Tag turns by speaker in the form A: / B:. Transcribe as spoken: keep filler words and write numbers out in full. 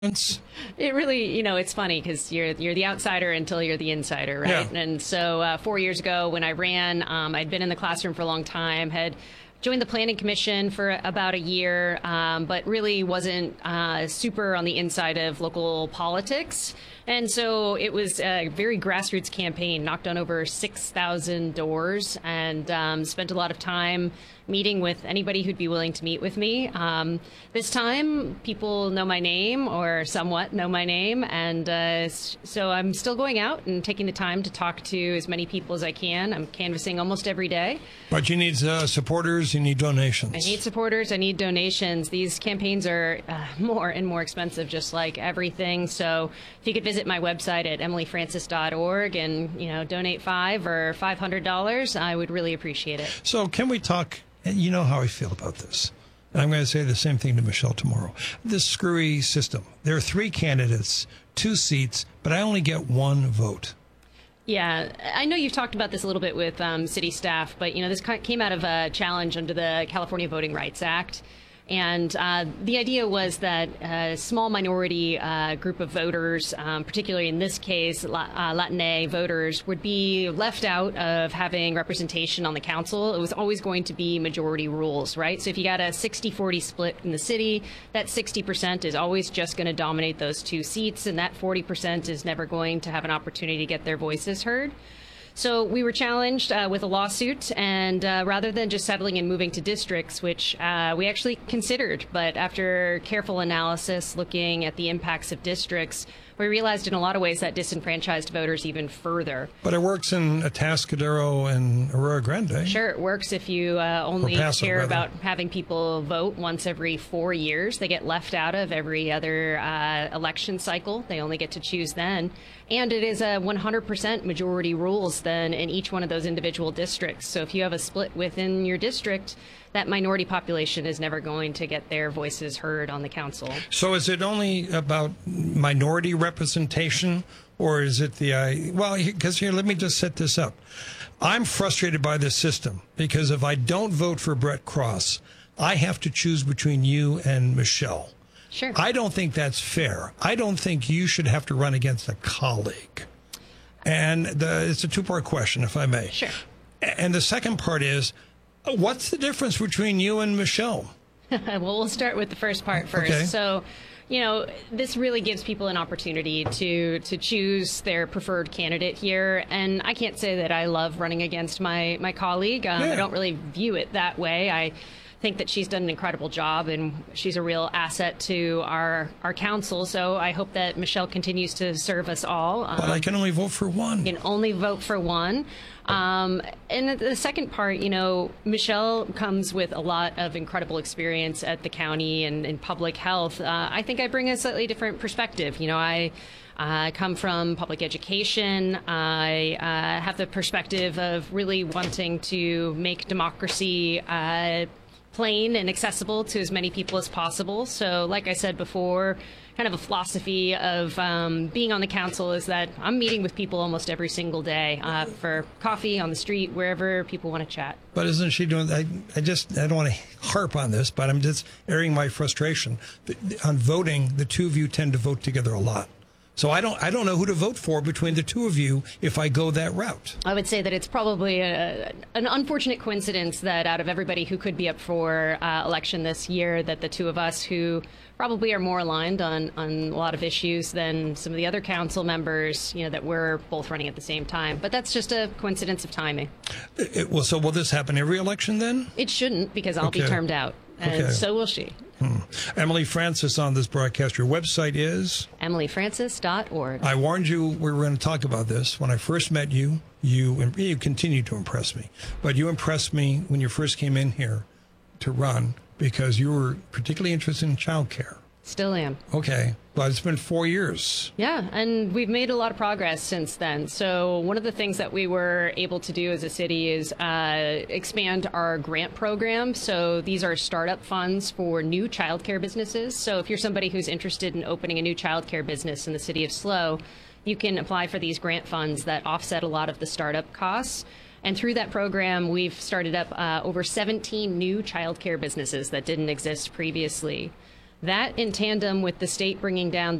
A: It really, you know, it's funny because you're you're the outsider until you're the insider, right?
B: Yeah.
A: And so uh, four years ago when I ran, um, I'd been in the classroom for a long time, had joined the Planning Commission for about a year, um, but really wasn't uh, super on the inside of local politics. And so it was a very grassroots campaign, knocked on over six thousand doors, and um, spent a lot of time meeting with anybody who'd be willing to meet with me. Um, this time, people know my name, or somewhat know my name, and uh, so I'm still going out and taking the time to talk to as many people as I can. I'm canvassing almost every day.
B: But you need uh, supporters, you need donations.
A: I need supporters, I need donations. These campaigns are uh, more and more expensive, just like everything. So if you could visit my website at emily francis dot org and, you know, donate five or five hundred dollars, I would really appreciate it.
B: So can we talk, you know how I feel about this. And I'm going to say the same thing to Michelle tomorrow. This screwy system. There are three candidates, two seats, but I only get one vote.
A: Yeah, I know you've talked about this a little bit with um, city staff, but, you know, this came out of a challenge under the California Voting Rights Act. And uh, the idea was that a small minority uh, group of voters, um, particularly in this case, La uh, Latina voters, would be left out of having representation on the council. It was always going to be majority rules, right? So if you got a sixty forty split in the city, that sixty percent is always just going to dominate those two seats, and that forty percent is never going to have an opportunity to get their voices heard. So we were challenged uh, with a lawsuit, and uh, rather than just settling and moving to districts, which uh, we actually considered, but after careful analysis looking at the impacts of districts, we realized in a lot of ways that disenfranchised voters even further.
B: But it works in Atascadero and Aurora Grande.
A: Sure, it works if you uh, only
B: Paso,
A: care
B: rather.
A: about having people vote once every four years. They get left out of every other uh, election cycle. They only get to choose then. And it is a one hundred percent majority rules then in each one of those individual districts. So if you have a split within your district, that minority population is never going to get their voices heard on the council.
B: So is it only about minority representation, or is it the, uh, well, because here, let me just set this up. I'm frustrated by this system because if I don't vote for Brett Cross, I have to choose between you and Michelle.
A: Sure.
B: I don't think that's fair. I don't think you should have to run against a colleague. And the, it's a two-part question, if I may.
A: Sure.
B: And the second part is, what's the difference between you and Michelle?
A: Well, we'll start with the first part first.
B: Okay.
A: So, you know, this really gives people an opportunity to to choose their preferred candidate here. And I can't say that I love running against my, my colleague. Um,
B: Yeah.
A: I don't really view it that way. I think that she's done an incredible job, and she's a real asset to our, our council. So I hope that Michelle continues to serve us all. Um,
B: But I can only vote for one.
A: You can only vote for one. Um, and the second part, you know, Michelle comes with a lot of incredible experience at the county and in public health. Uh, I think I bring a slightly different perspective. You know, I uh, come from public education. I uh, have the perspective of really wanting to make democracy uh, plain and accessible to as many people as possible. So like I said before, kind of a philosophy of um, being on the council is that I'm meeting with people almost every single day uh, for coffee, on the street, wherever people want to chat.
B: But isn't she doing, I, I just, I don't want to harp on this, but I'm just airing my frustration. On voting, the two of you tend to vote together a lot. So I don't, I don't know who to vote for between the two of you if I go that route.
A: I would say that it's probably a, an unfortunate coincidence that out of everybody who could be up for uh, election this year, that the two of us who probably are more aligned on, on a lot of issues than some of the other council members, you know, that we're both running at the same time. But that's just a coincidence of timing.
B: It, it, well, so will this happen every election then?
A: It shouldn't, because I'll
B: Okay.
A: be termed out. And
B: Okay.
A: so will she.
B: Hmm. Emily Francis on this broadcast. Your website is?
A: emily francis dot org.
B: I warned you we were going to talk about this. When I first met you, you, you continue to impress me. But you impressed me when you first came in here to run because you were particularly interested in childcare.
A: Still am.
B: Okay. But it's been four years.
A: Yeah, and we've made a lot of progress since then. So one of the things that we were able to do as a city is uh, expand our grant program. So these are startup funds for new childcare businesses. So if you're somebody who's interested in opening a new childcare business in the city of SLO, you can apply for these grant funds that offset a lot of the startup costs. And through that program, we've started up uh, over seventeen new childcare businesses that didn't exist previously. That, in tandem with the state bringing down